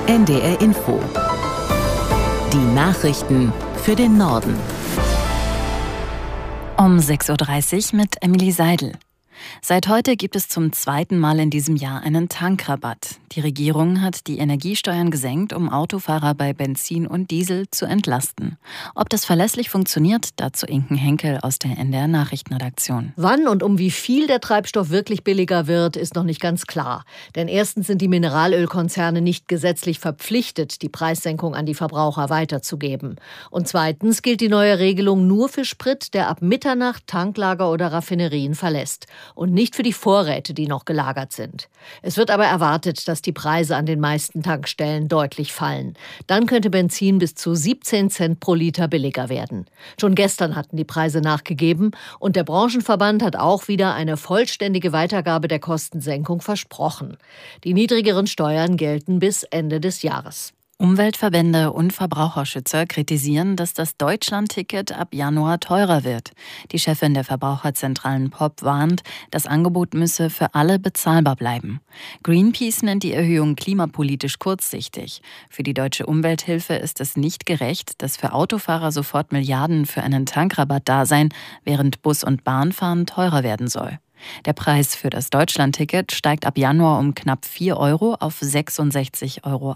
NDR Info. Die Nachrichten für den Norden. Um 6.30 Uhr mit Emily Seidel. Seit heute gibt es zum zweiten Mal in diesem Jahr einen Tankrabatt. Die Regierung hat die Energiesteuern gesenkt, um Autofahrer bei Benzin und Diesel zu entlasten. Ob das verlässlich funktioniert, dazu Inken Henkel aus der NDR Nachrichtenredaktion. Wann und um wie viel der Treibstoff wirklich billiger wird, ist noch nicht ganz klar. Denn erstens sind die Mineralölkonzerne nicht gesetzlich verpflichtet, die Preissenkung an die Verbraucher weiterzugeben. Und zweitens gilt die neue Regelung nur für Sprit, der ab Mitternacht Tanklager oder Raffinerien verlässt. Und nicht für die Vorräte, die noch gelagert sind. Es wird aber erwartet, dass die Preise an den meisten Tankstellen deutlich fallen. Dann könnte Benzin bis zu 17 Cent pro Liter billiger werden. Schon gestern hatten die Preise nachgegeben und der Branchenverband hat auch wieder eine vollständige Weitergabe der Kostensenkung versprochen. Die niedrigeren Steuern gelten bis Ende des Jahres. Umweltverbände und Verbraucherschützer kritisieren, dass das Deutschland-Ticket ab Januar teurer wird. Die Chefin der Verbraucherzentralen POP warnt, das Angebot müsse für alle bezahlbar bleiben. Greenpeace nennt die Erhöhung klimapolitisch kurzsichtig. Für die Deutsche Umwelthilfe ist es nicht gerecht, dass für Autofahrer sofort Milliarden für einen Tankrabatt da seien, während Bus- und Bahnfahren teurer werden soll. Der Preis für das Deutschland-Ticket steigt ab Januar um knapp 4 Euro auf 66,80 Euro.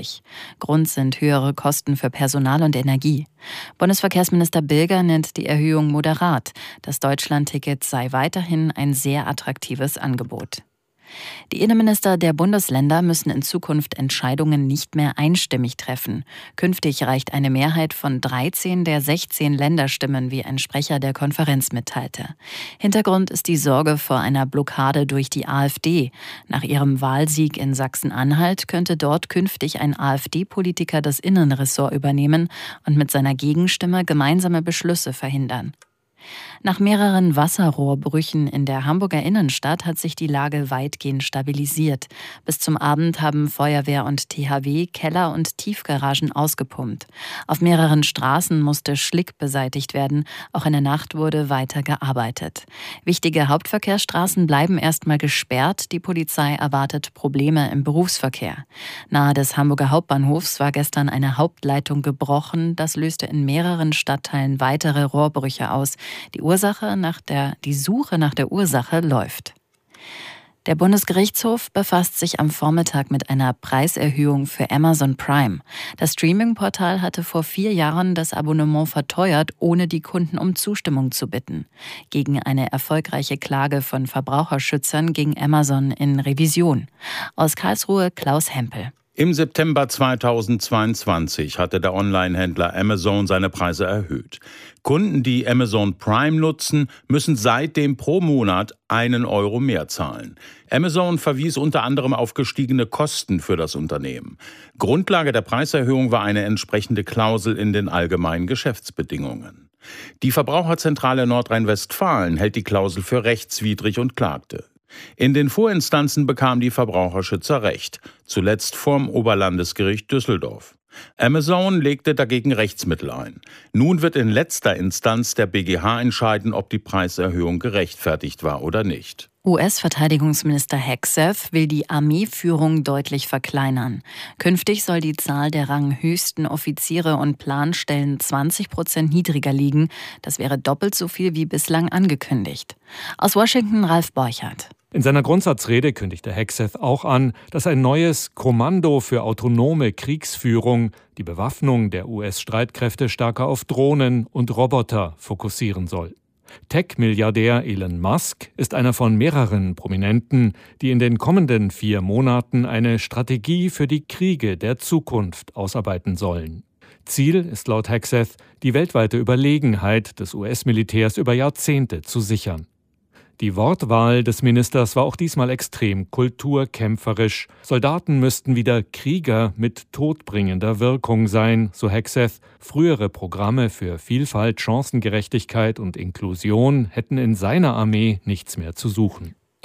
Grund sind höhere Kosten für Personal und Energie. Bundesverkehrsminister Bilger nennt die Erhöhung moderat. Das Deutschland-Ticket sei weiterhin ein sehr attraktives Angebot. Die Innenminister der Bundesländer müssen in Zukunft Entscheidungen nicht mehr einstimmig treffen. Künftig reicht eine Mehrheit von 13 der 16 Länderstimmen, wie ein Sprecher der Konferenz mitteilte. Hintergrund ist die Sorge vor einer Blockade durch die AfD. Nach ihrem Wahlsieg in Sachsen-Anhalt könnte dort künftig ein AfD-Politiker das Innenressort übernehmen und mit seiner Gegenstimme gemeinsame Beschlüsse verhindern. Nach mehreren Wasserrohrbrüchen in der Hamburger Innenstadt hat sich die Lage weitgehend stabilisiert. Bis zum Abend haben Feuerwehr und THW Keller und Tiefgaragen ausgepumpt. Auf mehreren Straßen musste Schlick beseitigt werden. Auch in der Nacht wurde weiter gearbeitet. Wichtige Hauptverkehrsstraßen bleiben erstmal gesperrt. Die Polizei erwartet Probleme im Berufsverkehr. Nahe des Hamburger Hauptbahnhofs war gestern eine Hauptleitung gebrochen. Das löste in mehreren Stadtteilen weitere Rohrbrüche aus. Die Suche nach der Ursache läuft. Der Bundesgerichtshof befasst sich am Vormittag mit einer Preiserhöhung für Amazon Prime. Das Streaming-Portal hatte vor 4 Jahren das Abonnement verteuert, ohne die Kunden um Zustimmung zu bitten. Gegen eine erfolgreiche Klage von Verbraucherschützern ging Amazon in Revision. Aus Karlsruhe Klaus Hempel. Im September 2022 hatte der Online-Händler Amazon seine Preise erhöht. Kunden, die Amazon Prime nutzen, müssen seitdem pro Monat 1 Euro mehr zahlen. Amazon verwies unter anderem auf gestiegene Kosten für das Unternehmen. Grundlage der Preiserhöhung war eine entsprechende Klausel in den allgemeinen Geschäftsbedingungen. Die Verbraucherzentrale Nordrhein-Westfalen hält die Klausel für rechtswidrig und klagte. In den Vorinstanzen bekamen die Verbraucherschützer Recht, zuletzt vorm Oberlandesgericht Düsseldorf. Amazon legte dagegen Rechtsmittel ein. Nun wird in letzter Instanz der BGH entscheiden, ob die Preiserhöhung gerechtfertigt war oder nicht. US-Verteidigungsminister Hegseth will die Armeeführung deutlich verkleinern. Künftig soll die Zahl der ranghöchsten Offiziere und Planstellen 20% niedriger liegen. Das wäre doppelt so viel wie bislang angekündigt. Aus Washington Ralf Borchardt. In seiner Grundsatzrede kündigte Hegseth auch an, dass ein neues Kommando für autonome Kriegsführung die Bewaffnung der US-Streitkräfte stärker auf Drohnen und Roboter fokussieren soll. Tech-Milliardär Elon Musk ist einer von mehreren Prominenten, die in den kommenden 4 Monaten eine Strategie für die Kriege der Zukunft ausarbeiten sollen. Ziel ist laut Hegseth, die weltweite Überlegenheit des US-Militärs über Jahrzehnte zu sichern. Die Wortwahl des Ministers war auch diesmal extrem kulturkämpferisch. Soldaten müssten wieder Krieger mit todbringender Wirkung sein, so Hegseth. Frühere Programme für Vielfalt, Chancengerechtigkeit und Inklusion hätten in seiner Armee nichts mehr zu suchen.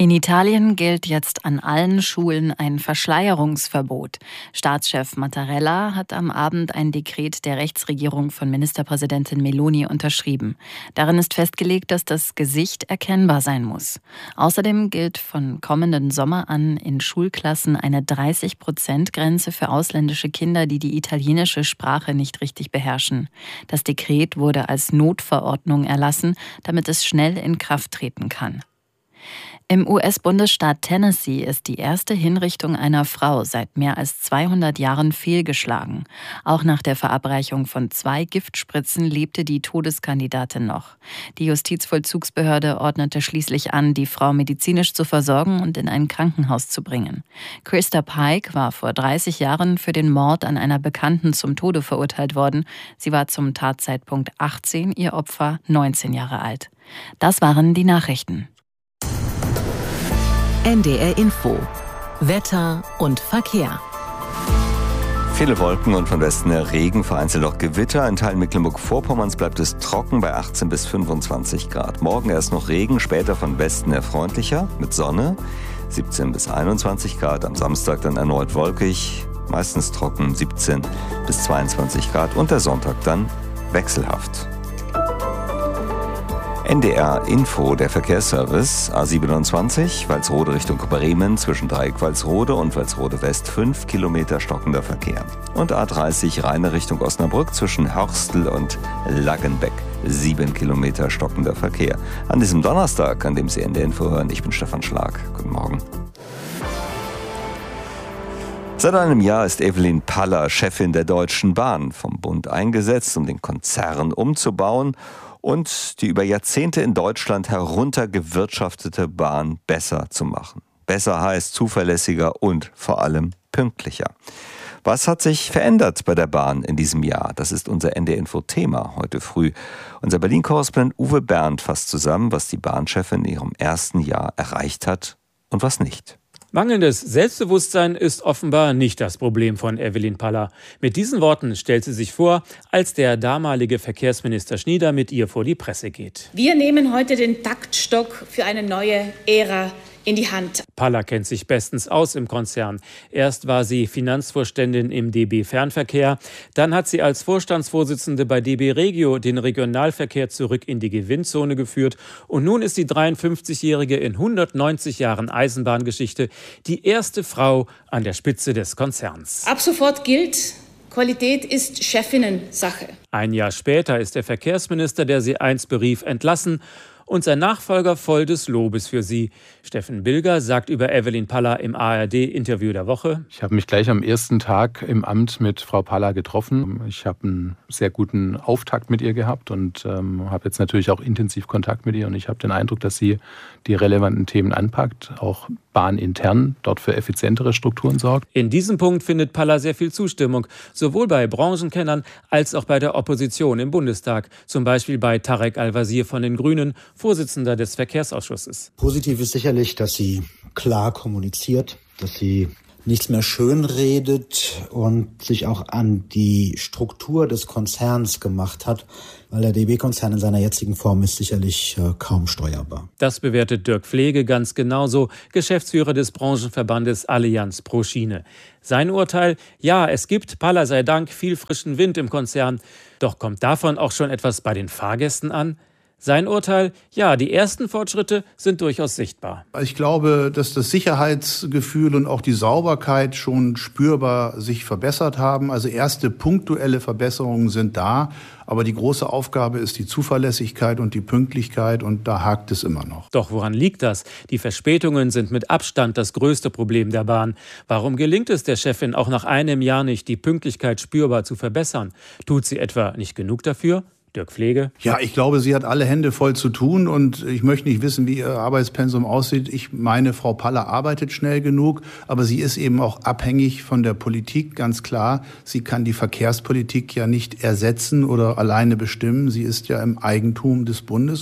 In Italien gilt jetzt an allen Schulen ein Verschleierungsverbot. Staatschef Mattarella hat am Abend ein Dekret der Rechtsregierung von Ministerpräsidentin Meloni unterschrieben. Darin ist festgelegt, dass das Gesicht erkennbar sein muss. Außerdem gilt von kommenden Sommer an in Schulklassen eine 30%-Grenze für ausländische Kinder, die die italienische Sprache nicht richtig beherrschen. Das Dekret wurde als Notverordnung erlassen, damit es schnell in Kraft treten kann. Im US-Bundesstaat Tennessee ist die erste Hinrichtung einer Frau seit mehr als 200 Jahren fehlgeschlagen. Auch nach der Verabreichung von 2 Giftspritzen lebte die Todeskandidatin noch. Die Justizvollzugsbehörde ordnete schließlich an, die Frau medizinisch zu versorgen und in ein Krankenhaus zu bringen. Krista Pike war vor 30 Jahren für den Mord an einer Bekannten zum Tode verurteilt worden. Sie war zum Tatzeitpunkt 18, ihr Opfer 19 Jahre alt. Das waren die Nachrichten. NDR Info. Wetter und Verkehr. Viele Wolken und von Westen her Regen, vereinzelt auch Gewitter. In Teilen Mecklenburg-Vorpommerns bleibt es trocken bei 18 bis 25 Grad. Morgen erst noch Regen, später von Westen her freundlicher mit Sonne. 17 bis 21 Grad. Am Samstag dann erneut wolkig, meistens trocken 17 bis 22 Grad. Und der Sonntag dann wechselhaft. NDR Info, der Verkehrsservice, A27, Walsrode Richtung Bremen, zwischen Dreieck Walsrode und Walsrode West 5 Kilometer stockender Verkehr. Und A30 Rheine Richtung Osnabrück, zwischen Hörstel und Laggenbeck 7 Kilometer stockender Verkehr. An diesem Donnerstag, an dem Sie NDR Info hören, ich bin Stefan Schlag. Guten Morgen. Seit einem Jahr ist Evelyn Paller Chefin der Deutschen Bahn, vom Bund eingesetzt, um den Konzern umzubauen und die über Jahrzehnte in Deutschland heruntergewirtschaftete Bahn besser zu machen. Besser heißt zuverlässiger und vor allem pünktlicher. Was hat sich verändert bei der Bahn in diesem Jahr? Das ist unser NDR-Info-Thema heute früh. Unser Berlin-Korrespondent Uwe Bernd fasst zusammen, was die Bahnchefin in ihrem ersten Jahr erreicht hat und was nicht. Mangelndes Selbstbewusstsein ist offenbar nicht das Problem von Evelyn Paller. Mit diesen Worten stellt sie sich vor, als der damalige Verkehrsminister Schnieder mit ihr vor die Presse geht. Wir nehmen heute den Taktstock für eine neue Ära in die Hand. Paller kennt sich bestens aus im Konzern. Erst war sie Finanzvorständin im DB Fernverkehr, dann hat sie als Vorstandsvorsitzende bei DB Regio den Regionalverkehr zurück in die Gewinnzone geführt und nun ist die 53-Jährige in 190 Jahren Eisenbahngeschichte die erste Frau an der Spitze des Konzerns. Ab sofort gilt: Qualität ist Chefinnensache. Ein Jahr später ist der Verkehrsminister, der sie einst berief, entlassen und sein Nachfolger voll des Lobes für sie. Steffen Bilger sagt über Evelyn Paller im ARD-Interview der Woche: Ich habe mich gleich am ersten Tag im Amt mit Frau Paller getroffen. Ich habe einen sehr guten Auftakt mit ihr gehabt und habe jetzt natürlich auch intensiv Kontakt mit ihr. Und ich habe den Eindruck, dass sie die relevanten Themen anpackt, auch bahnintern dort für effizientere Strukturen sorgt. In diesem Punkt findet Paller sehr viel Zustimmung, sowohl bei Branchenkennern als auch bei der Opposition im Bundestag. Zum Beispiel bei Tarek Al-Wazir von den Grünen, Vorsitzender des Verkehrsausschusses. Positiv ist sicherlich, dass sie klar kommuniziert, dass sie nichts mehr schönredet und sich auch an die Struktur des Konzerns gemacht hat, weil der DB-Konzern in seiner jetzigen Form ist sicherlich kaum steuerbar. Das bewertet Dirk Pflege ganz genauso, Geschäftsführer des Branchenverbandes Allianz pro Schiene. Sein Urteil: Ja, es gibt, Paller sei Dank, viel frischen Wind im Konzern. Doch kommt davon auch schon etwas bei den Fahrgästen an? Sein Urteil: Ja, die ersten Fortschritte sind durchaus sichtbar. Ich glaube, dass das Sicherheitsgefühl und auch die Sauberkeit schon spürbar sich verbessert haben. Also erste punktuelle Verbesserungen sind da. Aber die große Aufgabe ist die Zuverlässigkeit und die Pünktlichkeit, und da hakt es immer noch. Doch woran liegt das? Die Verspätungen sind mit Abstand das größte Problem der Bahn. Warum gelingt es der Chefin auch nach einem Jahr nicht, die Pünktlichkeit spürbar zu verbessern? Tut sie etwa nicht genug dafür? Dirk Pflege. Ja, ich glaube, sie hat alle Hände voll zu tun und ich möchte nicht wissen, wie ihr Arbeitspensum aussieht. Ich meine, Frau Paller arbeitet schnell genug, aber sie ist eben auch abhängig von der Politik, ganz klar. Sie kann die Verkehrspolitik ja nicht ersetzen oder alleine bestimmen. Sie ist ja im Eigentum des Bundes und die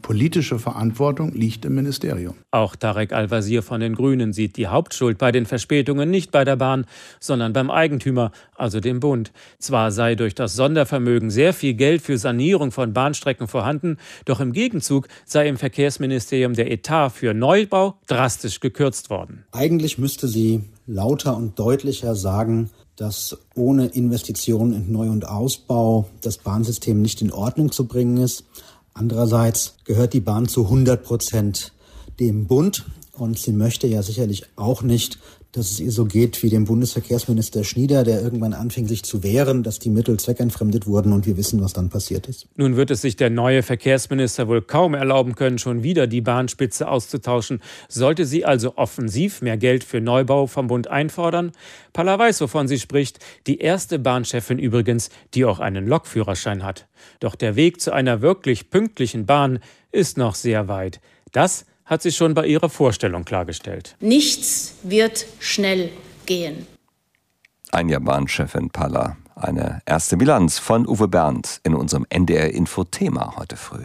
politische Verantwortung liegt im Ministerium. Auch Tarek Al-Wazir von den Grünen sieht die Hauptschuld bei den Verspätungen nicht bei der Bahn, sondern beim Eigentümer, also dem Bund. Zwar sei durch das Sondervermögen sehr viel Geld für Sanierung von Bahnstrecken vorhanden, doch im Gegenzug sei im Verkehrsministerium der Etat für Neubau drastisch gekürzt worden. Eigentlich müsste sie lauter und deutlicher sagen, dass ohne Investitionen in Neu- und Ausbau das Bahnsystem nicht in Ordnung zu bringen ist. Andererseits gehört die Bahn zu 100% dem Bund und sie möchte ja sicherlich auch nicht, dass es ihr so geht wie dem Bundesverkehrsminister Schnieder, der irgendwann anfing, sich zu wehren, dass die Mittel zweckentfremdet wurden und wir wissen, was dann passiert ist. Nun wird es sich der neue Verkehrsminister wohl kaum erlauben können, schon wieder die Bahnspitze auszutauschen. Sollte sie also offensiv mehr Geld für Neubau vom Bund einfordern? Palla weiß, wovon sie spricht. Die erste Bahnchefin übrigens, die auch einen Lokführerschein hat. Doch der Weg zu einer wirklich pünktlichen Bahn ist noch sehr weit. Das hat sie schon bei ihrer Vorstellung klargestellt. Nichts wird schnell gehen. Anja Bahnchefin Palla. Eine erste Bilanz von Uwe Berndt in unserem NDR Info Thema heute früh.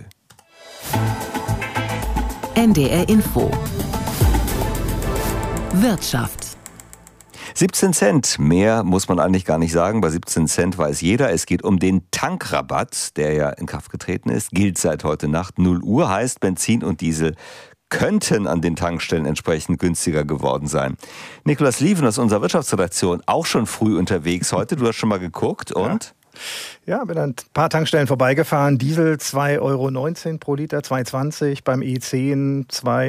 NDR Info. Wirtschaft. 17 Cent, mehr muss man eigentlich gar nicht sagen. Bei 17 Cent weiß jeder, es geht um den Tankrabatt, der ja in Kraft getreten ist. Gilt seit heute Nacht 0 Uhr, heißt Benzin und Diesel könnten an den Tankstellen entsprechend günstiger geworden sein. Nikolaus Lieven aus unserer Wirtschaftsredaktion, auch schon früh unterwegs heute. Du hast schon mal geguckt und? Ja, bin an ein paar Tankstellen vorbeigefahren. Diesel 2,19 € pro Liter, 2,20 € beim E10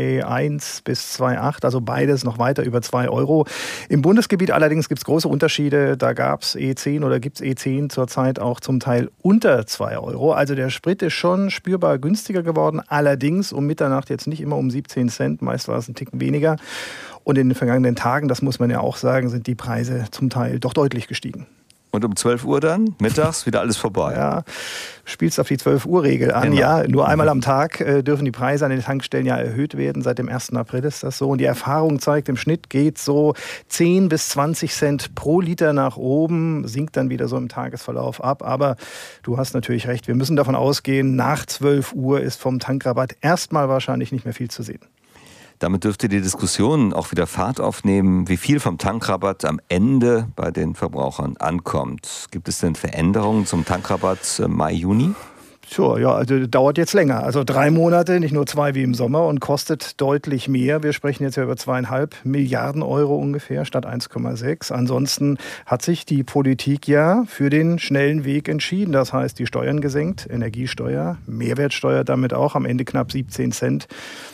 2,1 bis 2,8, also beides noch weiter über 2 €. Im Bundesgebiet allerdings gibt es große Unterschiede. Da gab es E10 oder gibt es E10 zurzeit auch zum Teil unter 2 €. Also der Sprit ist schon spürbar günstiger geworden, allerdings um Mitternacht jetzt nicht immer um 17 Cent, meist war es ein Ticken weniger. Und in den vergangenen Tagen, das muss man ja auch sagen, sind die Preise zum Teil doch deutlich gestiegen. Und um 12 Uhr dann, mittags, wieder alles vorbei. Ja, spielst auf die 12-Uhr-Regel an. Genau. Ja, nur einmal am Tag dürfen die Preise an den Tankstellen ja erhöht werden. Seit dem 1. April ist das so. Und die Erfahrung zeigt, im Schnitt geht so 10 bis 20 Cent pro Liter nach oben, sinkt dann wieder so im Tagesverlauf ab. Aber du hast natürlich recht, wir müssen davon ausgehen, nach 12 Uhr ist vom Tankrabatt erstmal wahrscheinlich nicht mehr viel zu sehen. Damit dürfte die Diskussion auch wieder Fahrt aufnehmen, wie viel vom Tankrabatt am Ende bei den Verbrauchern ankommt. Gibt es denn Veränderungen zum Tankrabatt Mai, Juni? Sure, ja, also dauert jetzt länger. Also 3 Monate, nicht nur 2 wie im Sommer und kostet deutlich mehr. Wir sprechen jetzt ja über 2,5 Milliarden € ungefähr statt 1,6. Ansonsten hat sich die Politik ja für den schnellen Weg entschieden. Das heißt, die Steuern gesenkt, Energiesteuer, Mehrwertsteuer damit auch, am Ende knapp 17 Cent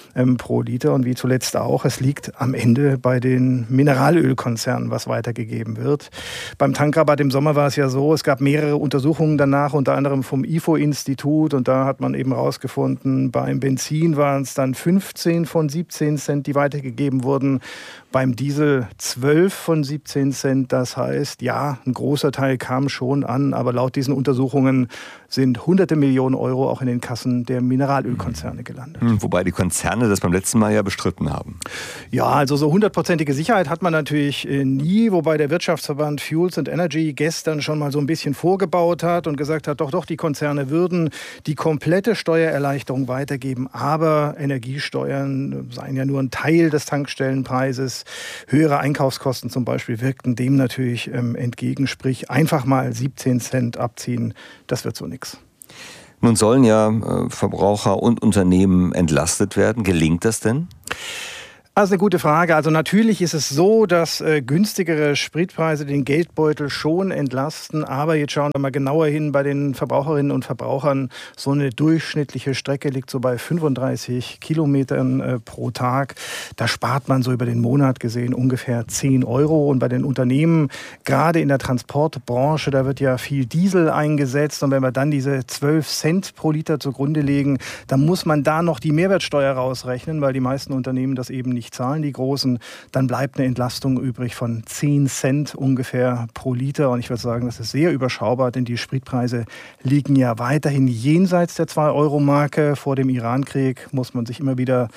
pro Liter. Und wie zuletzt auch, es liegt am Ende bei den Mineralölkonzernen, was weitergegeben wird. Beim Tankrabatt im Sommer war es ja so, es gab mehrere Untersuchungen danach, unter anderem vom IFO-Institut. Und da hat man eben rausgefunden, beim Benzin waren es dann 15 von 17 Cent, die weitergegeben wurden. Beim Diesel 12 von 17 Cent. Das heißt, ja, ein großer Teil kam schon an. Aber laut diesen Untersuchungen sind hunderte Millionen Euro auch in den Kassen der Mineralölkonzerne gelandet. Wobei die Konzerne das beim letzten Mal ja bestritten haben. Ja, also so 100%ige Sicherheit hat man natürlich nie, wobei der Wirtschaftsverband Fuels and Energy gestern schon mal so ein bisschen vorgebaut hat und gesagt hat, doch, die Konzerne würden die komplette Steuererleichterung weitergeben, aber Energiesteuern seien ja nur ein Teil des Tankstellenpreises. Höhere Einkaufskosten zum Beispiel wirkten dem natürlich entgegen, sprich einfach mal 17 Cent abziehen, das wird so nichts. Nun sollen ja Verbraucher und Unternehmen entlastet werden. Gelingt das denn? Das ist eine gute Frage. Also natürlich ist es so, dass günstigere Spritpreise den Geldbeutel schon entlasten. Aber jetzt schauen wir mal genauer hin bei den Verbraucherinnen und Verbrauchern. So eine durchschnittliche Strecke liegt so bei 35 Kilometern pro Tag. Da spart man so über den Monat gesehen ungefähr 10 €. Und bei den Unternehmen, gerade in der Transportbranche, da wird ja viel Diesel eingesetzt. Und wenn wir dann diese 12 Cent pro Liter zugrunde legen, dann muss man da noch die Mehrwertsteuer rausrechnen, weil die meisten Unternehmen das eben nicht zahlen, die Großen. Dann bleibt eine Entlastung übrig von 10 Cent ungefähr pro Liter. Und ich würde sagen, das ist sehr überschaubar, denn die Spritpreise liegen ja weiterhin jenseits der 2-Euro-Marke. Vor dem Irankrieg muss man sich immer wieder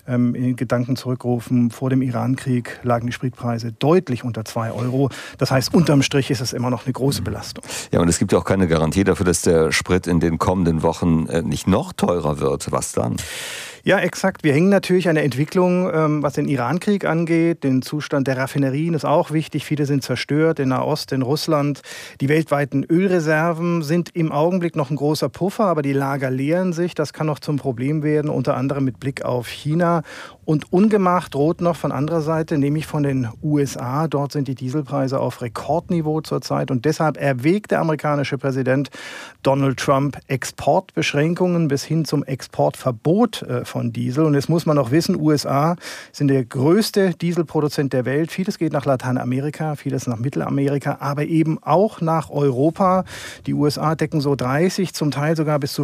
in Gedanken zurückrufen, vor dem Iran-Krieg lagen die Spritpreise deutlich unter 2 Euro. Das heißt, unterm Strich ist es immer noch eine große Belastung. Ja, und es gibt ja auch keine Garantie dafür, dass der Sprit in den kommenden Wochen nicht noch teurer wird. Was dann? Ja, exakt. Wir hängen natürlich an der Entwicklung, was den Iran-Krieg angeht. Den Zustand der Raffinerien ist auch wichtig. Viele sind zerstört in Nahost, in Russland. Die weltweiten Ölreserven sind im Augenblick noch ein großer Puffer, aber die Lager leeren sich. Das kann noch zum Problem werden, unter anderem mit Blick auf China. Und Ungemach droht noch von anderer Seite, nämlich von den USA. Dort sind die Dieselpreise auf Rekordniveau zurzeit. Und deshalb erwägt der amerikanische Präsident Donald Trump Exportbeschränkungen bis hin zum Exportverbot von Diesel. Und jetzt muss man noch wissen, USA sind der größte Dieselproduzent der Welt. Vieles geht nach Lateinamerika, vieles nach Mittelamerika, aber eben auch nach Europa. Die USA decken so 30, zum Teil sogar bis zu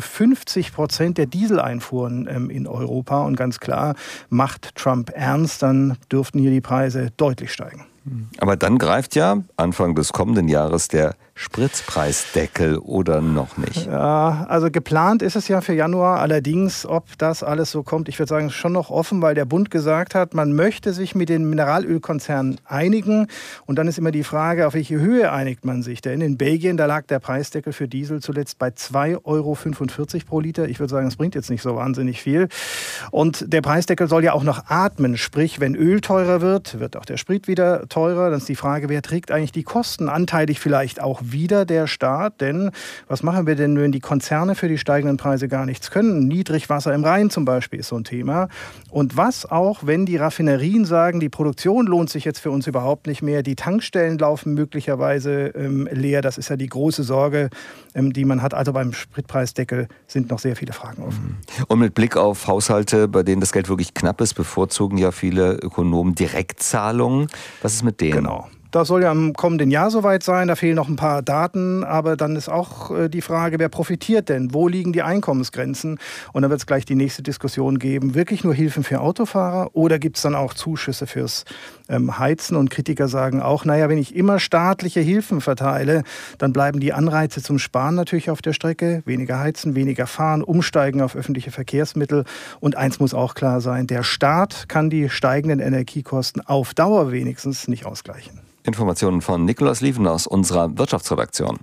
50% der Dieseleinfuhren in Europa. Und ganz klar, macht Trump ernst, dann dürften hier die Preise deutlich steigen. Aber dann greift ja Anfang des kommenden Jahres der Spritpreisdeckel oder noch nicht? Ja, also geplant ist es ja für Januar. Allerdings, ob das alles so kommt, ich würde sagen, schon noch offen, weil der Bund gesagt hat, man möchte sich mit den Mineralölkonzernen einigen. Und dann ist immer die Frage, auf welche Höhe einigt man sich denn? In Belgien, da lag der Preisdeckel für Diesel zuletzt bei 2,45 Euro pro Liter. Ich würde sagen, das bringt jetzt nicht so wahnsinnig viel. Und der Preisdeckel soll ja auch noch atmen. Sprich, wenn Öl teurer wird, wird auch der Sprit wieder teurer. Dann ist die Frage, wer trägt eigentlich die Kosten? Anteilig vielleicht auch wieder der Staat, denn was machen wir denn, wenn die Konzerne für die steigenden Preise gar nichts können? Niedrigwasser im Rhein zum Beispiel ist so ein Thema. Und was auch, wenn die Raffinerien sagen, die Produktion lohnt sich jetzt für uns überhaupt nicht mehr, die Tankstellen laufen möglicherweise leer. Das ist ja die große Sorge, die man hat. Also beim Spritpreisdeckel sind noch sehr viele Fragen offen. Und mit Blick auf Haushalte, bei denen das Geld wirklich knapp ist, bevorzugen ja viele Ökonomen Direktzahlungen. Was ist mit denen? Genau. Das soll ja im kommenden Jahr soweit sein. Da fehlen noch ein paar Daten. Aber dann ist auch die Frage, wer profitiert denn? Wo liegen die Einkommensgrenzen? Und dann wird es gleich die nächste Diskussion geben. Wirklich nur Hilfen für Autofahrer? Oder gibt es dann auch Zuschüsse fürs Heizen? Und Kritiker sagen auch, naja, wenn ich immer staatliche Hilfen verteile, dann bleiben die Anreize zum Sparen natürlich auf der Strecke. Weniger heizen, weniger fahren, umsteigen auf öffentliche Verkehrsmittel. Und eins muss auch klar sein, der Staat kann die steigenden Energiekosten auf Dauer wenigstens nicht ausgleichen. Informationen von Nikolaus Lieven aus unserer Wirtschaftsredaktion.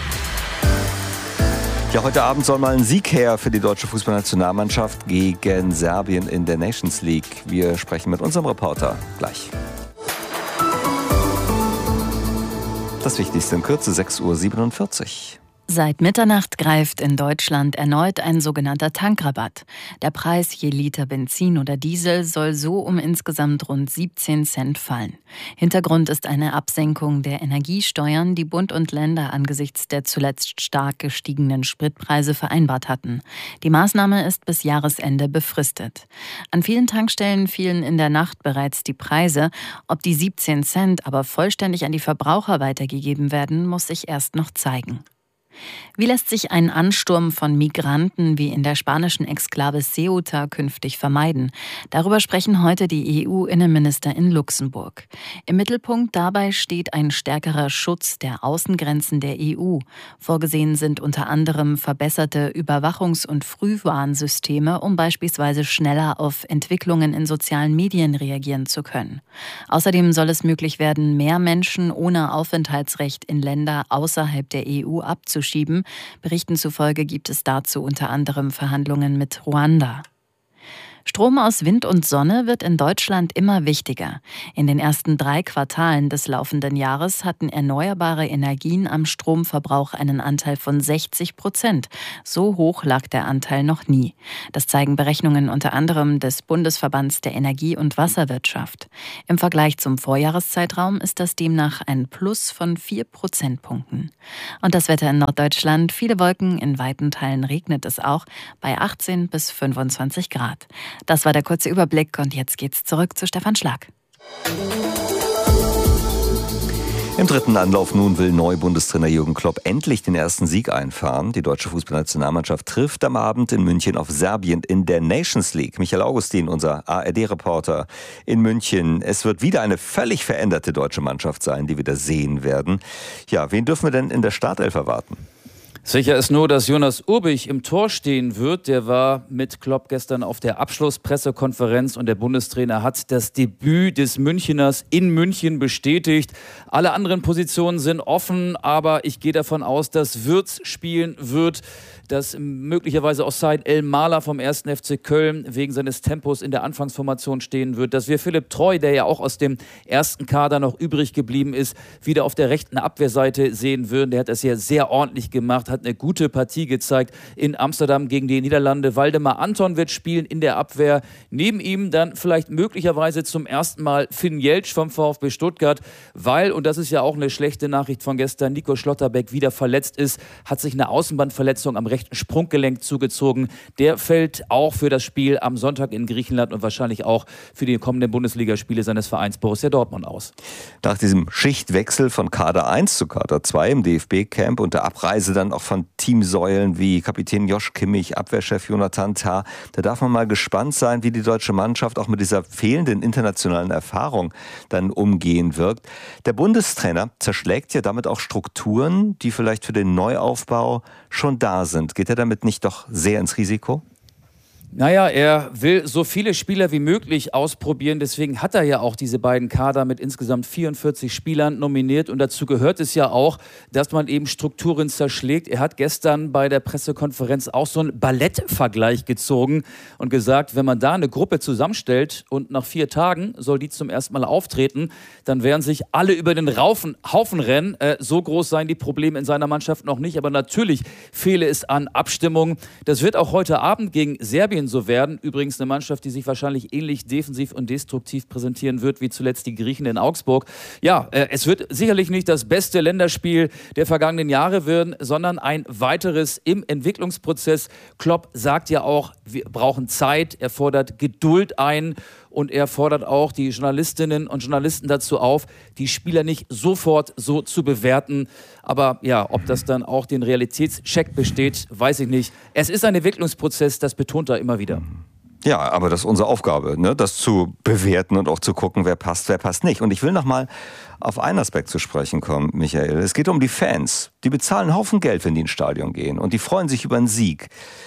Ja, heute Abend soll mal ein Sieg her für die deutsche Fußballnationalmannschaft gegen Serbien in der Nations League. Wir sprechen mit unserem Reporter gleich. Das Wichtigste in Kürze, 6:47 Uhr. Seit Mitternacht greift in Deutschland erneut ein sogenannter Tankrabatt. Der Preis je Liter Benzin oder Diesel soll so um insgesamt rund 17 Cent fallen. Hintergrund ist eine Absenkung der Energiesteuern, die Bund und Länder angesichts der zuletzt stark gestiegenen Spritpreise vereinbart hatten. Die Maßnahme ist bis Jahresende befristet. An vielen Tankstellen fielen in der Nacht bereits die Preise. Ob die 17 Cent aber vollständig an die Verbraucher weitergegeben werden, muss sich erst noch zeigen. Wie lässt sich ein Ansturm von Migranten wie in der spanischen Exklave Ceuta künftig vermeiden? Darüber sprechen heute die EU-Innenminister in Luxemburg. Im Mittelpunkt dabei steht ein stärkerer Schutz der Außengrenzen der EU. Vorgesehen sind unter anderem verbesserte Überwachungs- und Frühwarnsysteme, um beispielsweise schneller auf Entwicklungen in sozialen Medien reagieren zu können. Außerdem soll es möglich werden, mehr Menschen ohne Aufenthaltsrecht in Länder außerhalb der EU abzuschieben. Berichten zufolge gibt es dazu unter anderem Verhandlungen mit Ruanda. Strom aus Wind und Sonne wird in Deutschland immer wichtiger. In den ersten 3 Quartalen des laufenden Jahres hatten erneuerbare Energien am Stromverbrauch einen Anteil von 60%. So hoch lag der Anteil noch nie. Das zeigen Berechnungen unter anderem des Bundesverbands der Energie- und Wasserwirtschaft. Im Vergleich zum Vorjahreszeitraum ist das demnach ein Plus von 4 Prozentpunkten. Und das Wetter in Norddeutschland, viele Wolken, in weiten Teilen regnet es auch, bei 18 bis 25 Grad. Das war der kurze Überblick und jetzt geht's zurück zu Stefan Schlag. Im dritten Anlauf nun will Neu-Bundestrainer Jürgen Klopp endlich den ersten Sieg einfahren. Die deutsche Fußballnationalmannschaft trifft am Abend in München auf Serbien in der Nations League. Michael Augustin, unser ARD-Reporter in München. Es wird wieder eine völlig veränderte deutsche Mannschaft sein, die wir da sehen werden. Ja, wen dürfen wir denn in der Startelf erwarten? Sicher ist nur, dass Jonas Urbich im Tor stehen wird. Der war mit Klopp gestern auf der Abschlusspressekonferenz und der Bundestrainer hat das Debüt des Müncheners in München bestätigt. Alle anderen Positionen sind offen, aber ich gehe davon aus, dass Wirtz spielen wird, dass möglicherweise auch Said El-Mahler vom 1. FC Köln wegen seines Tempos in der Anfangsformation stehen wird, dass wir Philipp Treu, der ja auch aus dem ersten Kader noch übrig geblieben ist, wieder auf der rechten Abwehrseite sehen würden. Der hat das ja sehr ordentlich gemacht, hat eine gute Partie gezeigt in Amsterdam gegen die Niederlande. Waldemar Anton wird spielen in der Abwehr. Neben ihm dann vielleicht möglicherweise zum ersten Mal Finn Jeltsch vom VfB Stuttgart, weil, und das ist ja auch eine schlechte Nachricht von gestern, Nico Schlotterbeck wieder verletzt ist, hat sich eine Außenbandverletzung am rechten Sprunggelenk zugezogen. Der fällt auch für das Spiel am Sonntag in Griechenland und wahrscheinlich auch für die kommenden Bundesligaspiele seines Vereins Borussia Dortmund aus. Nach diesem Schichtwechsel von Kader 1 zu Kader 2 im DFB-Camp und der Abreise dann auch von Teamsäulen wie Kapitän Josh Kimmich, Abwehrchef Jonathan Tah, da darf man mal gespannt sein, wie die deutsche Mannschaft auch mit dieser fehlenden internationalen Erfahrung dann umgehen wird. Der Bundestrainer zerschlägt ja damit auch Strukturen, die vielleicht für den Neuaufbau schon da sind. Geht er damit nicht doch sehr ins Risiko? Naja, er will so viele Spieler wie möglich ausprobieren. Deswegen hat er ja auch diese beiden Kader mit insgesamt 44 Spielern nominiert. Und dazu gehört es ja auch, dass man eben Strukturen zerschlägt. Er hat gestern bei der Pressekonferenz auch so einen Ballettvergleich gezogen und gesagt, wenn man da eine Gruppe zusammenstellt und nach 4 Tagen soll die zum ersten Mal auftreten, dann werden sich alle über den Haufen rennen. So groß seien die Probleme in seiner Mannschaft noch nicht. Aber natürlich fehle es an Abstimmung. Das wird auch heute Abend gegen Serbien so werden. Übrigens eine Mannschaft, die sich wahrscheinlich ähnlich defensiv und destruktiv präsentieren wird, wie zuletzt die Griechen in Augsburg. Ja, es wird sicherlich nicht das beste Länderspiel der vergangenen Jahre werden, sondern ein weiteres im Entwicklungsprozess. Klopp sagt ja auch, wir brauchen Zeit. Er fordert Geduld ein. Und er fordert auch die Journalistinnen und Journalisten dazu auf, die Spieler nicht sofort so zu bewerten. Aber ja, ob das dann auch den Realitätscheck besteht, weiß ich nicht. Es ist ein Entwicklungsprozess, das betont er immer wieder. Ja, aber das ist unsere Aufgabe, ne? Das zu bewerten und auch zu gucken, wer passt nicht. Und ich will noch mal auf einen Aspekt zu sprechen kommen, Michael. Es geht um die Fans. Die bezahlen einen Haufen Geld, wenn die ins Stadion gehen. Und die freuen sich über einen Sieg.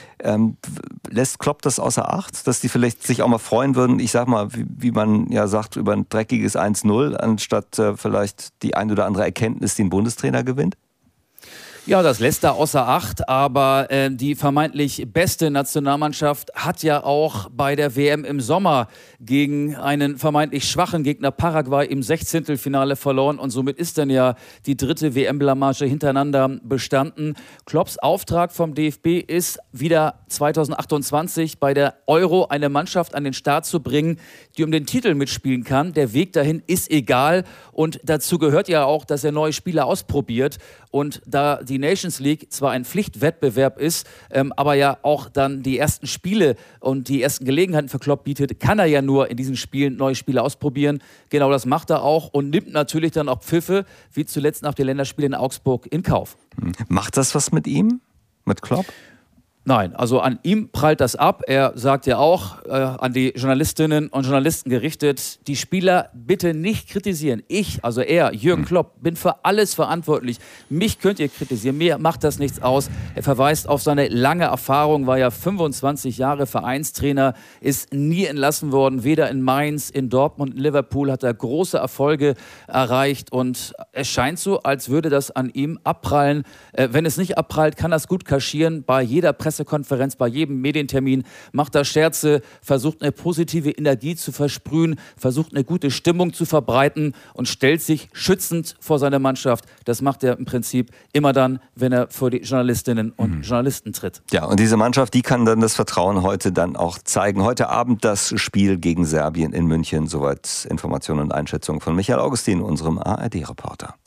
Lässt Klopp das außer Acht, dass die vielleicht sich auch mal freuen würden, ich sag mal, wie man ja sagt, über ein dreckiges 1-0, anstatt vielleicht die ein oder andere Erkenntnis, die ein Bundestrainer gewinnt? Ja, das lässt er außer Acht, aber die vermeintlich beste Nationalmannschaft hat ja auch bei der WM im Sommer gegen einen vermeintlich schwachen Gegner Paraguay im 16. Finale verloren und somit ist dann ja die 3. WM-Blamage hintereinander bestanden. Klopps Auftrag vom DFB ist, wieder 2028 bei der Euro eine Mannschaft an den Start zu bringen, die um den Titel mitspielen kann. Der Weg dahin ist egal und dazu gehört ja auch, dass er neue Spieler ausprobiert und da die Nations League zwar ein Pflichtwettbewerb ist, aber ja auch dann die ersten Spiele und die ersten Gelegenheiten für Klopp bietet, kann er ja nur in diesen Spielen neue Spiele ausprobieren. Genau das macht er auch und nimmt natürlich dann auch Pfiffe, wie zuletzt nach den Länderspielen in Augsburg, in Kauf. Macht das was mit ihm, mit Klopp? Nein, also an ihm prallt das ab. Er sagt ja auch an die Journalistinnen und Journalisten gerichtet, die Spieler bitte nicht kritisieren. Ich, also er, Jürgen Klopp, bin für alles verantwortlich. Mich könnt ihr kritisieren, mir macht das nichts aus. Er verweist auf seine lange Erfahrung, war ja 25 Jahre Vereinstrainer, ist nie entlassen worden, weder in Mainz, in Dortmund, in Liverpool hat er große Erfolge erreicht und es scheint so, als würde das an ihm abprallen. Wenn es nicht abprallt, kann er es gut kaschieren bei jeder Pressekonferenz, bei jedem Medientermin, macht er Scherze, versucht eine positive Energie zu versprühen, versucht eine gute Stimmung zu verbreiten und stellt sich schützend vor seine Mannschaft. Das macht er im Prinzip immer dann, wenn er vor die Journalistinnen und Journalisten tritt. Ja, und diese Mannschaft, die kann dann das Vertrauen heute dann auch zeigen. Heute Abend das Spiel gegen Serbien in München. Soweit Informationen und Einschätzungen von Michael Augustin, unserem ARD-Reporter.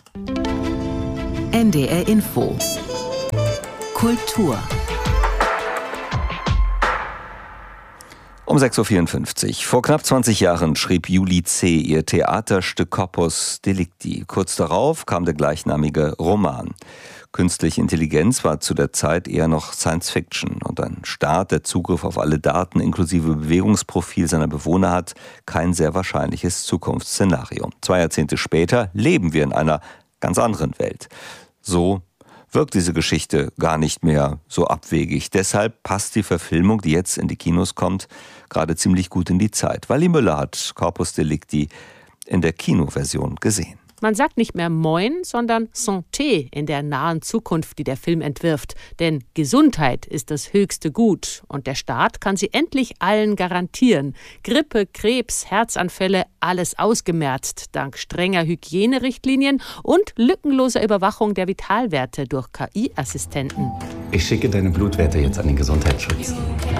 NDR Info. Kultur. Um 6.54 Uhr. Vor knapp 20 Jahren schrieb Julie C. ihr Theaterstück Corpus Delicti. Kurz darauf kam der gleichnamige Roman. Künstliche Intelligenz war zu der Zeit eher noch Science Fiction und ein Staat, der Zugriff auf alle Daten inklusive Bewegungsprofil seiner Bewohner hat, kein sehr wahrscheinliches Zukunftsszenario. 2 Jahrzehnte später leben wir in einer ganz anderen Welt. So wirkt diese Geschichte gar nicht mehr so abwegig. Deshalb passt die Verfilmung, die jetzt in die Kinos kommt, gerade ziemlich gut in die Zeit. Wally Müller hat Corpus Delicti in der Kinoversion gesehen. Man sagt nicht mehr Moin, sondern Santé in der nahen Zukunft, die der Film entwirft. Denn Gesundheit ist das höchste Gut und der Staat kann sie endlich allen garantieren. Grippe, Krebs, Herzanfälle, alles ausgemerzt, dank strenger Hygienerichtlinien und lückenloser Überwachung der Vitalwerte durch KI-Assistenten. Ich schicke deine Blutwerte jetzt an den Gesundheitsschutz.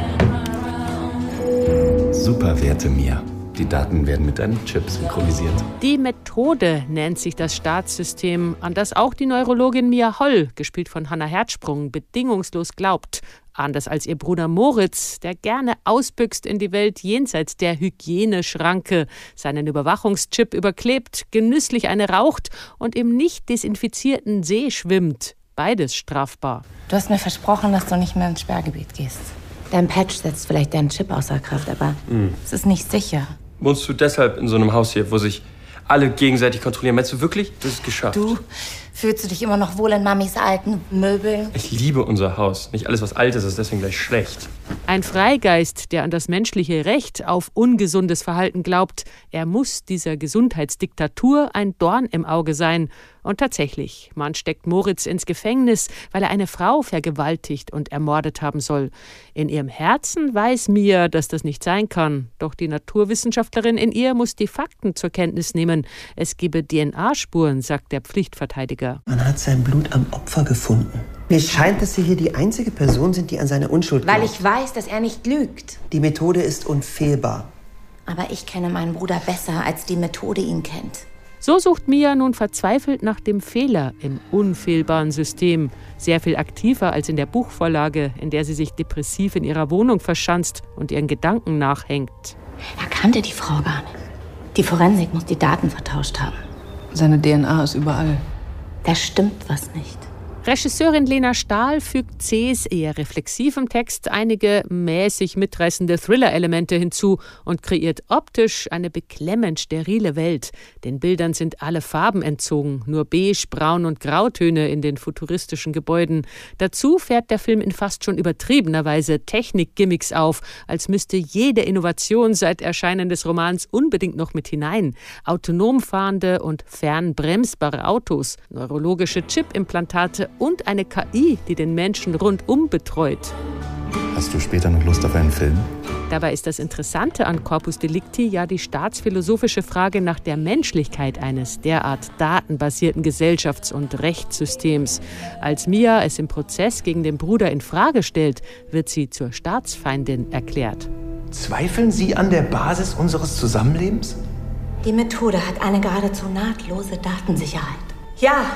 Super Werte, Mia. Die Daten werden mit deinem Chip synchronisiert. Die Methode nennt sich das Staatssystem, an das auch die Neurologin Mia Holl, gespielt von Hannah Herzsprung, bedingungslos glaubt. Anders als ihr Bruder Moritz, der gerne ausbüchst in die Welt jenseits der Hygieneschranke, seinen Überwachungschip überklebt, genüsslich eine raucht und im nicht desinfizierten See schwimmt. Beides strafbar. Du hast mir versprochen, dass du nicht mehr ins Sperrgebiet gehst. Dein Patch setzt vielleicht deinen Chip außer Kraft, aber es ist nicht sicher. Wohnst du deshalb in so einem Haus hier, wo sich alle gegenseitig kontrollieren? Meinst du wirklich, das ist geschafft? Du, fühlst du dich immer noch wohl in Mamis alten Möbeln? Ich liebe unser Haus. Nicht alles, was alt ist, ist deswegen gleich schlecht. Ein Freigeist, der an das menschliche Recht auf ungesundes Verhalten glaubt. Er muss dieser Gesundheitsdiktatur ein Dorn im Auge sein. Und tatsächlich, man steckt Moritz ins Gefängnis, weil er eine Frau vergewaltigt und ermordet haben soll. In ihrem Herzen weiß Mia, dass das nicht sein kann. Doch die Naturwissenschaftlerin in ihr muss die Fakten zur Kenntnis nehmen. Es gebe DNA-Spuren, sagt der Pflichtverteidiger. Man hat sein Blut am Opfer gefunden. Mir scheint, dass Sie hier die einzige Person sind, die an seine Unschuld glaubt. Weil ich weiß, dass er nicht lügt. Die Methode ist unfehlbar. Aber ich kenne meinen Bruder besser, als die Methode ihn kennt. So sucht Mia nun verzweifelt nach dem Fehler im unfehlbaren System. Sehr viel aktiver als in der Buchvorlage, in der sie sich depressiv in ihrer Wohnung verschanzt und ihren Gedanken nachhängt. Er kannte die Frau gar nicht. Die Forensik muss die Daten vertauscht haben. Seine DNA ist überall. Da stimmt was nicht. Regisseurin Lena Stahl fügt zähes, eher reflexivem Text einige mäßig mitreißende Thriller-Elemente hinzu und kreiert optisch eine beklemmend sterile Welt. Den Bildern sind alle Farben entzogen, nur beige, braun und grautöne in den futuristischen Gebäuden. Dazu fährt der Film in fast schon übertriebener Weise Technik-Gimmicks auf, als müsste jede Innovation seit Erscheinen des Romans unbedingt noch mit hinein. Autonom fahrende und fernbremsbare Autos, neurologische Chip-Implantate und eine KI, die den Menschen rundum betreut. Hast du später noch Lust auf einen Film? Dabei ist das Interessante an Corpus Delicti ja die staatsphilosophische Frage nach der Menschlichkeit eines derart datenbasierten Gesellschafts- und Rechtssystems. Als Mia es im Prozess gegen den Bruder in Frage stellt, wird sie zur Staatsfeindin erklärt. Zweifeln Sie an der Basis unseres Zusammenlebens? Die Methode hat eine geradezu nahtlose Datensicherheit. Ja,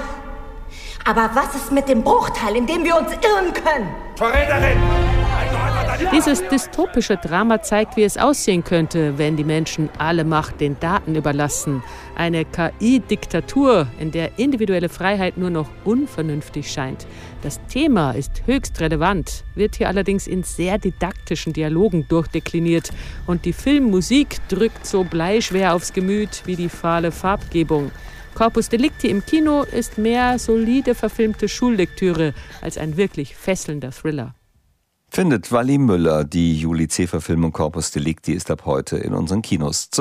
aber was ist mit dem Bruchteil, in dem wir uns irren können? Verräterin! Dieses dystopische Drama zeigt, wie es aussehen könnte, wenn die Menschen alle Macht den Daten überlassen. Eine KI-Diktatur, in der individuelle Freiheit nur noch unvernünftig scheint. Das Thema ist höchst relevant, wird hier allerdings in sehr didaktischen Dialogen durchdekliniert. Und die Filmmusik drückt so bleischwer aufs Gemüt wie die fahle Farbgebung. Corpus Delicti im Kino ist mehr solide verfilmte Schullektüre als ein wirklich fesselnder Thriller. Findet Wally Müller. Die Julie C. Verfilmung Corpus Delicti ist ab heute in unseren Kinos zu